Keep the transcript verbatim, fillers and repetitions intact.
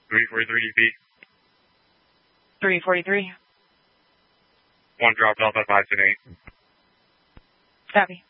three forty-three D P. three forty-three. One dropped off at five ten eight. Copy.